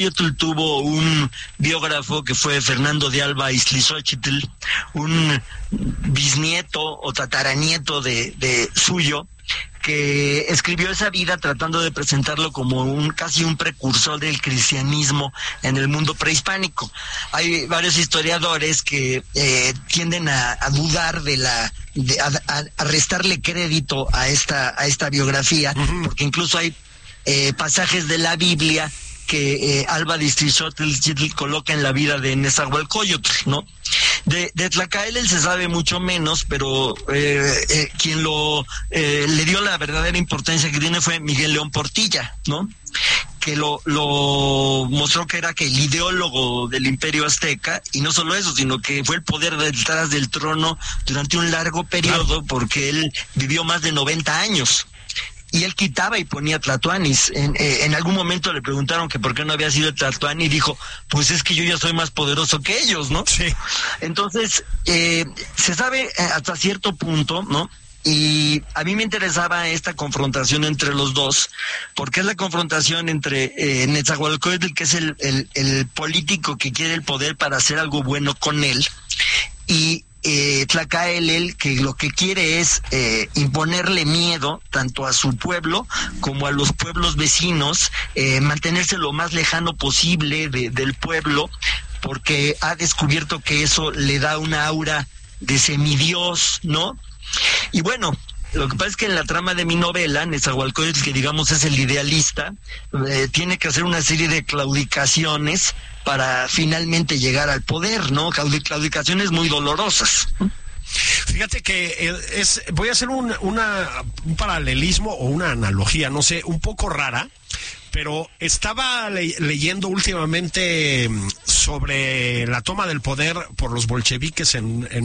tuvo un biógrafo que fue Fernando de Alba Izlizóchitl, un bisnieto o tataranieto de suyo, que escribió esa vida tratando de presentarlo como casi un precursor del cristianismo en el mundo prehispánico. Hay varios historiadores que tienden a dudar a restarle crédito a esta biografía, porque incluso hay pasajes de la Biblia que Alba de Izlizóchitl coloca en la vida de Nezahualcóyotl, ¿no? De Tlacaelel se sabe mucho menos, pero quien le dio la verdadera importancia que tiene fue Miguel León Portilla, ¿no? Que lo mostró que era el ideólogo del Imperio Azteca, y no solo eso, sino que fue el poder detrás del trono durante un largo periodo, porque él vivió más de 90 años. Y él quitaba y ponía tlatoanis. En algún momento le preguntaron que por qué no había sido tlatoani, y dijo, pues es que yo ya soy más poderoso que ellos, ¿no? Sí. Entonces, se sabe hasta cierto punto, ¿no? Y a mí me interesaba esta confrontación entre los dos, porque es la confrontación entre Nezahualcóyotl, que es el político que quiere el poder para hacer algo bueno con él, y Tlacaelel, que lo que quiere es imponerle miedo tanto a su pueblo como a los pueblos vecinos, mantenerse lo más lejano posible del pueblo, porque ha descubierto que eso le da una aura de semidios, ¿no? Y bueno, lo que pasa es que en la trama de mi novela, Nezahualcóyotl, que digamos es el idealista, tiene que hacer una serie de claudicaciones para finalmente llegar al poder, ¿no? Claudicaciones muy dolorosas. Fíjate que voy a hacer un paralelismo o una analogía, no sé, un poco rara, pero estaba leyendo últimamente sobre la toma del poder por los bolcheviques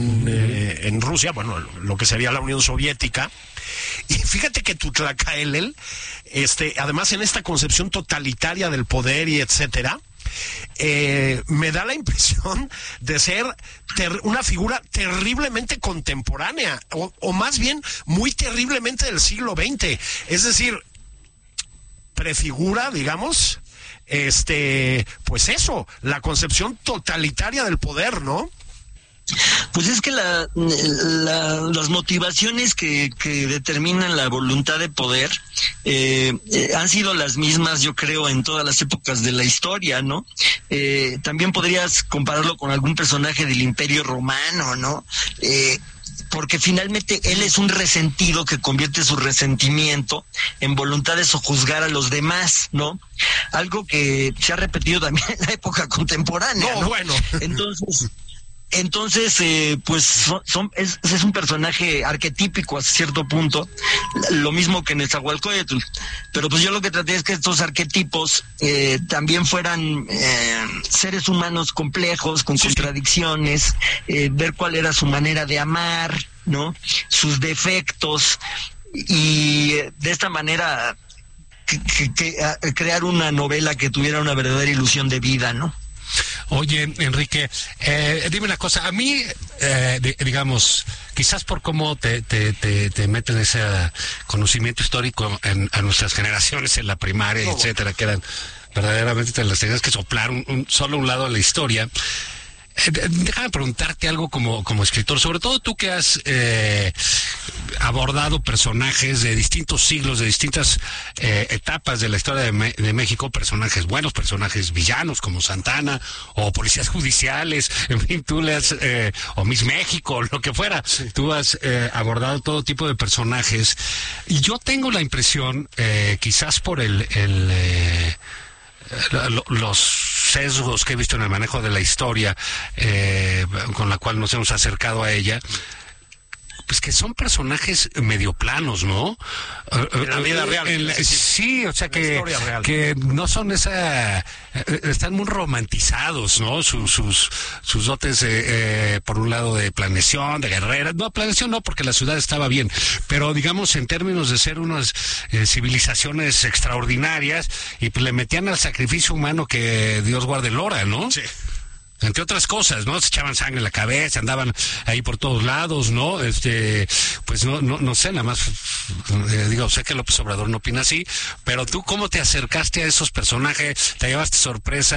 en Rusia, bueno, lo que sería la Unión Soviética. Y fíjate que Tlacaelel, además en esta concepción totalitaria del poder y etcétera, me da la impresión de ser una figura terriblemente contemporánea, o más bien muy terriblemente del siglo XX. Es decir, prefigura, digamos, pues eso, la concepción totalitaria del poder, ¿no? Pues es que las motivaciones que determinan la voluntad de poder han sido las mismas, yo creo, en todas las épocas de la historia, ¿no? También podrías compararlo con algún personaje del Imperio Romano, ¿no? Porque finalmente él es un resentido que convierte su resentimiento en voluntad de sojuzgar a los demás, ¿no? Algo que se ha repetido también en la época contemporánea, ¿no? Bueno. Entonces, pues es un personaje arquetípico hasta cierto punto, lo mismo que Nezahualcóyotl, pero pues yo lo que traté es que estos arquetipos también fueran seres humanos complejos, con contradicciones, ver cuál era su manera de amar, ¿no? Sus defectos, y de esta manera crear una novela que tuviera una verdadera ilusión de vida, ¿no? Oye, Enrique, dime una cosa. A mí, digamos, quizás por cómo te meten ese conocimiento histórico a nuestras generaciones en la primaria, etcétera, que eran verdaderamente te las tenías que soplar solo un lado de la historia. Déjame preguntarte algo como escritor, sobre todo tú que has abordado personajes de distintos siglos, de distintas etapas de la historia de México, personajes buenos, personajes villanos como Santana, o policías judiciales, en fin, tú le has, o Miss México, lo que fuera, sí. Tú has abordado todo tipo de personajes, y yo tengo la impresión, quizás por los sesgos que he visto en el manejo de la historia, con la cual nos hemos acercado a ella, pues que son personajes medio planos, ¿no? En la vida real. Sí, o sea que no son están muy romantizados, ¿no? Sus dotes, por un lado, de planeación, de guerrera. No, planeación no, porque la ciudad estaba bien, pero digamos en términos de ser unas civilizaciones extraordinarias, y pues le metían al sacrificio humano que Dios guarde el hora, ¿no? Sí. entre otras cosas, ¿no? Se echaban sangre en la cabeza, andaban ahí por todos lados, ¿no? Pues no sé, nada más, digo, sé que López Obrador no opina así, pero tú, ¿cómo te acercaste a esos personajes? ¿Te llevaste sorpresa?